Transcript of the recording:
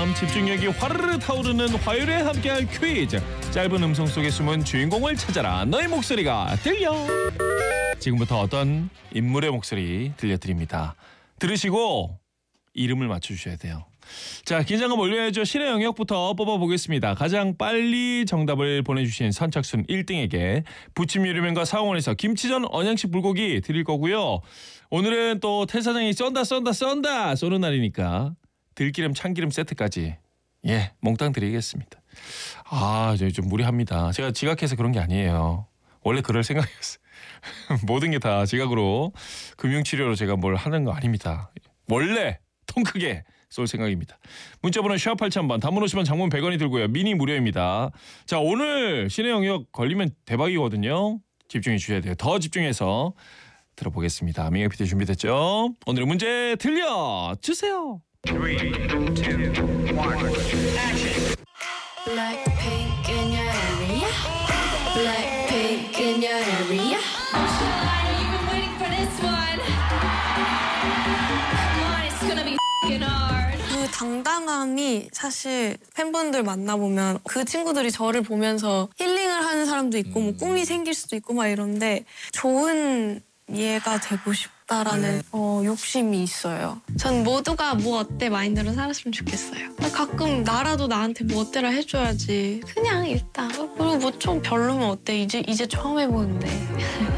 것처럼 집중력이 화르르 타오르는 화요일에 함께할 퀴즈. 짧은 음성 속에 숨은 주인공을 찾아라. 너의 목소리가 들려. 지금부터 어떤 인물의 목소리 들려드립니다. 들으시고 이름을 맞춰주셔야 돼요. 자, 긴장감 올려야죠. 신의 영역부터 뽑아보겠습니다. 가장 빨리 정답을 보내주신 선착순 1등에게 부침 요리맨과 사원에서 김치전 언양식 불고기 드릴 거고요. 오늘은 또 태 사장이 쏜다 쏘는 날이니까 들기름 참기름 세트까지 몽땅 드리겠습니다. 저희 좀 무리합니다. 제가 지각해서 그런 게 아니에요. 원래 그럴 생각이었어요. 모든 게 다 지각으로 금융치료로 제가 뭘 하는 거 아닙니다. 원래 통 크게 쏠 생각입니다. 문자번호 샵 8000번, 단문 50원, 장문 100원이 들고요. 미니 무료입니다. 자, 오늘 신의 영역 걸리면 대박이거든요. 집중해 주셔야 돼요. 더 집중해서 들어보겠습니다. 민혁 PD 준비됐죠? 오늘의 문제 들려주세요. 3, 2, 1, action. Blackpink in your area. Blackpink in your area. You've been waiting for this one. Come on, it's gonna be f***ing hard. 그 당당함이 사실 팬분들 만나보면 그 친구들이 저를 보면서 힐링을 하는 사람도 있고 뭐 꿈이 생길 수도 있고 막 이런데 좋은 예가 되고 싶다라는 욕심이 있어요. 전 모두가 뭐 어때 마인드로 살았으면 좋겠어요. 가끔 나라도 나한테 뭐 어때라 해줘야지. 그냥 일단 그리고 뭐 좀 별로면 어때 이제 처음 해보는데